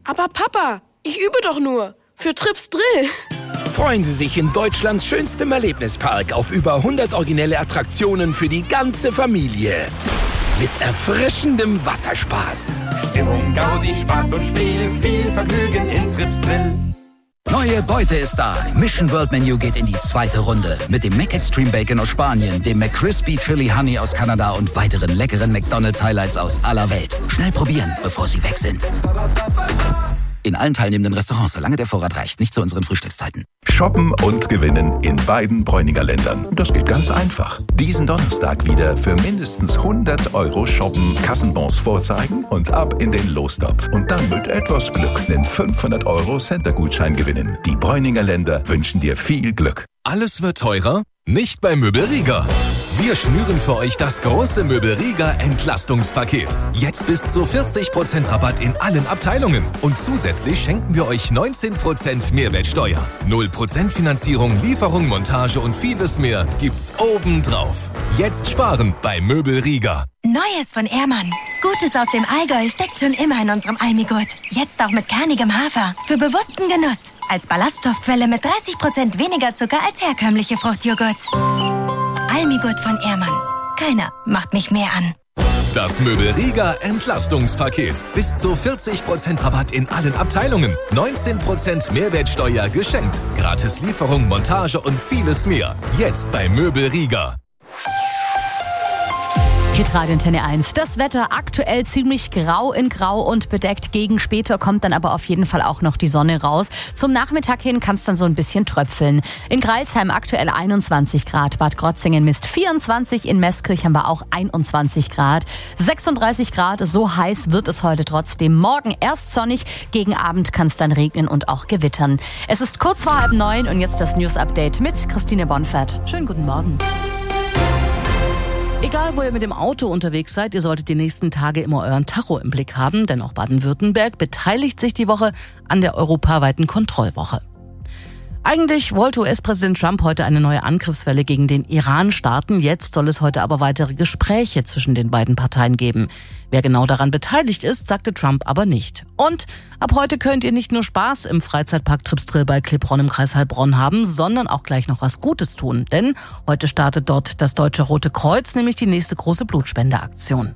Aber Papa, ich übe doch nur. Für Trips Drill. Freuen Sie sich in Deutschlands schönstem Erlebnispark auf über 100 originelle Attraktionen für die ganze Familie. Mit erfrischendem Wasserspaß. Stimmung, Gaudi, Spaß und Spiel, viel Vergnügen in Trips Drill. Neue Beute ist da. Mission World Menu geht in die zweite Runde. Mit dem Mac Extreme Bacon aus Spanien, dem McCrispy Chili Honey aus Kanada und weiteren leckeren McDonald's Highlights aus aller Welt. Schnell probieren, bevor sie weg sind. In allen teilnehmenden Restaurants, solange der Vorrat reicht. Nicht zu unseren Frühstückszeiten. Shoppen und gewinnen in beiden Bräuninger Ländern. Das geht ganz einfach. Diesen Donnerstag wieder für mindestens 100 € shoppen, Kassenbons vorzeigen und ab in den Lostopf. Und dann mit etwas Glück einen 500 € Center-Gutschein gewinnen. Die Bräuninger Länder wünschen dir viel Glück. Alles wird teurer? Nicht bei Möbel Rieger. Wir schnüren für euch das große Möbel Rieger Entlastungspaket. Jetzt bis zu 40% Rabatt in allen Abteilungen. Und zusätzlich schenken wir euch 19% Mehrwertsteuer. 0% Finanzierung, Lieferung, Montage und vieles mehr gibt's obendrauf. Jetzt sparen bei Möbel Rieger. Neues von Ehrmann. Gutes aus dem Allgäu steckt schon immer in unserem Almigurt. Jetzt auch mit kernigem Hafer. Für bewussten Genuss. Als Ballaststoffquelle mit 30% weniger Zucker als herkömmliche Fruchtjoghurts. Almigurt von Ehrmann. Keiner macht mich mehr an. Das Möbel Rieger Entlastungspaket. Bis zu 40% Rabatt in allen Abteilungen. 19% Mehrwertsteuer geschenkt. Gratis Lieferung, Montage und vieles mehr. Jetzt bei Möbel Rieger. Hitradio Antenne 1. Das Wetter aktuell ziemlich grau in grau und bedeckt. Gegen später kommt dann aber auf jeden Fall auch noch die Sonne raus. Zum Nachmittag hin kann es dann so ein bisschen tröpfeln. In Greilsheim aktuell 21 Grad. Bad Krotzingen misst 24. In Meßkirch haben wir auch 21 Grad. 36 Grad, so heiß wird es heute trotzdem. Morgen erst sonnig, gegen Abend kann es dann regnen und auch gewittern. Es ist kurz vor 8:30 und jetzt das News-Update mit Christine Bonfert. Schönen guten Morgen. Egal, wo ihr mit dem Auto unterwegs seid, ihr solltet die nächsten Tage immer euren Tacho im Blick haben, denn auch Baden-Württemberg beteiligt sich die Woche an der europaweiten Kontrollwoche. Eigentlich wollte US-Präsident Trump heute eine neue Angriffswelle gegen den Iran starten. Jetzt soll es heute aber weitere Gespräche zwischen den beiden Parteien geben. Wer genau daran beteiligt ist, sagte Trump aber nicht. Und ab heute könnt ihr nicht nur Spaß im Freizeitpark Trips Drill bei Klippbronn im Kreis Heilbronn haben, sondern auch gleich noch was Gutes tun. Denn heute startet dort das Deutsche Rote Kreuz, nämlich die nächste große Blutspendeaktion.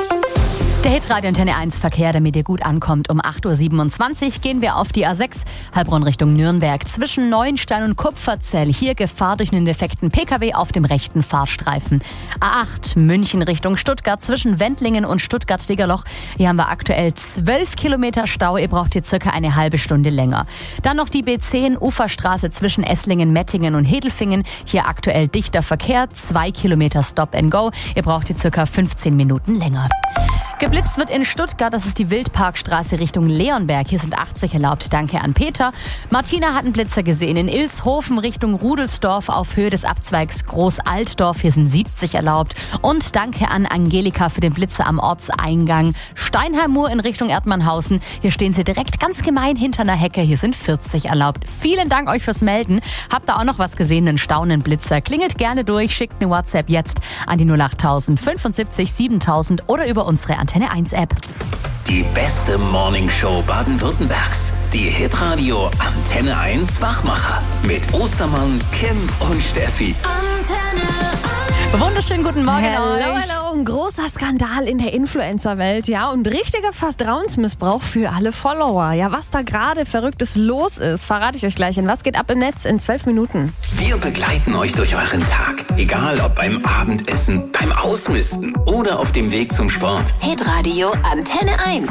Der Hitradio Antenne 1 Verkehr, damit ihr gut ankommt. Um 8:27 Uhr gehen wir auf die A6 Heilbronn Richtung Nürnberg. Zwischen Neuenstein und Kupferzell. Hier Gefahr durch einen defekten PKW auf dem rechten Fahrstreifen. A8 München Richtung Stuttgart. Zwischen Wendlingen und Stuttgart-Diggerloch. Hier haben wir aktuell 12 Kilometer Stau. Ihr braucht hier circa eine halbe Stunde länger. Dann noch die B10 Uferstraße zwischen Esslingen, Mettingen und Hedelfingen. Hier aktuell dichter Verkehr. 2 Kilometer Stop and Go. Ihr braucht hier circa 15 Minuten länger. Geblitzt wird in Stuttgart, das ist die Wildparkstraße Richtung Leonberg. Hier sind 80 erlaubt. Danke an Peter. Martina hat einen Blitzer gesehen in Ilshofen Richtung Rudelsdorf auf Höhe des Abzweigs Großaltdorf. Hier sind 70 erlaubt. Und danke an Angelika für den Blitzer am Ortseingang Steinheim-Mur in Richtung Erdmannhausen. Hier stehen sie direkt ganz gemein hinter einer Hecke. Hier sind 40 erlaubt. Vielen Dank euch fürs Melden. Habt ihr auch noch was gesehen, einen staunenden Blitzer? Klingelt gerne durch, schickt eine WhatsApp jetzt an die 08000 75 7000 oder über unsere Antenne 1 App. Die beste Morningshow Baden-Württembergs. Die Hitradio Antenne 1 Wachmacher. Mit Ostermann, Kim und Steffi. Antenne 1. Wunderschönen guten Morgen Hello, euch. hello. Ein großer Skandal in der Influencer-Welt, ja, und richtiger Vertrauensmissbrauch für alle Follower. Ja, was da gerade Verrücktes los ist, verrate ich euch gleich in Was geht ab im Netz in 12 Minuten. Wir begleiten euch durch euren Tag. Egal ob beim Abendessen, beim Ausmisten oder auf dem Weg zum Sport. Hitradio Antenne 1.